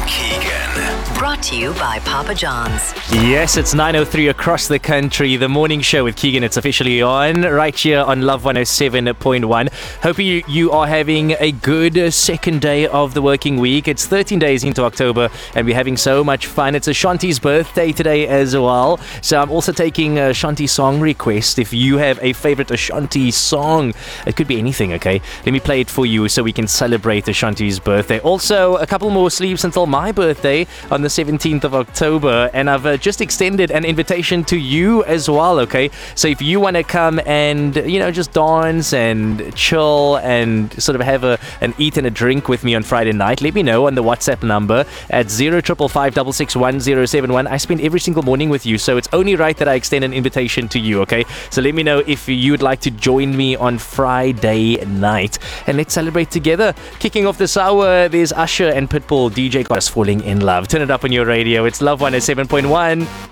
Keegan. Brought to you by Papa John's. Yes, it's 9:03 across the country. The morning show with Keegan, it's officially on right here on Love 107.1. Hope you are having a good second day of the working week. It's 13 days into October and we're having so much fun. It's Ashanti's birthday today as well. So I'm also taking a Ashanti song request. If you have a favorite Ashanti song, it could be anything, okay? Let me play it for you so we can celebrate Ashanti's birthday. Also, a couple more sleeps until my birthday on the 17th of October, and I've just extended an invitation to you as well, okay? So if you want to come and, just dance and chill and sort of have an eat and a drink with me on Friday night, let me know on the WhatsApp number at 0555 I spend every single morning with you, so it's only right that I extend an invitation to you, okay? So let me know if you'd like to join me on Friday night, and let's celebrate together. Kicking off this hour, there's Usher and Pitbull, DJ Got Us Falling in Love. Turn it up on your radio. It's Love 107.1.